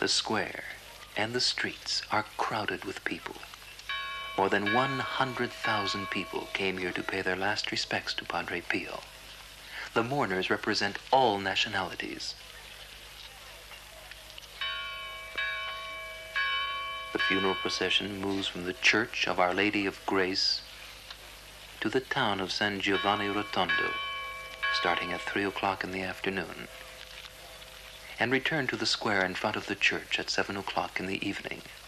The square and the streets are crowded with people. More than 100,000 people came here to pay their last respects to Padre Pio. The mourners represent all nationalities. The funeral procession moves from the Church of Our Lady of Grace to the town of San Giovanni Rotondo, starting at 3 o'clock in the afternoon, and return to the square in front of the church at 7 o'clock in the evening.